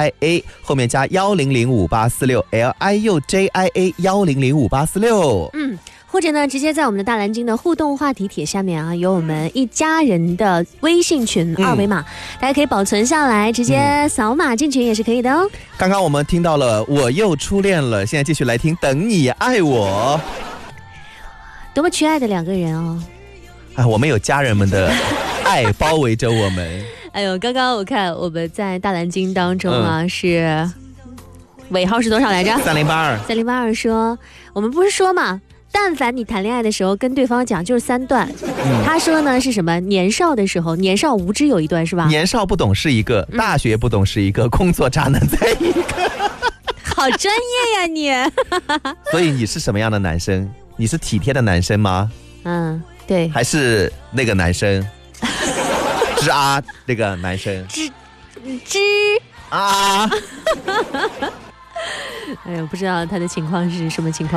LIUJIA 后面加10058461 LIUJIA 或者呢，直接在我们的大蓝鲸的互动话题帖下面啊，有我们一家人的微信群二维码，大家可以保存下来，直接扫码进群也是可以的哦。 刚刚我们听到了我又初恋了，现在继续来听等你爱我。 多么缺爱的两个人哦！ 我们有家人们的爱包围着我们。 哎呦，刚刚我看我们在大蓝鲸当中啊，是尾号是多少来着？3082说，我们不是说嘛，但凡你谈恋爱的时候跟对方讲就是3段，他说呢是什么？年少的时候，年少无知有一段是吧？ 年少不懂是一个，大学不懂是一个，工作渣男在一个。 好专业呀你！ 所以你是什么样的男生？你是体贴的男生吗？ 对。 还是那个男生？吱啊，那个男生。 吱啊！ 哎呦，不知道他的情况是什么情况。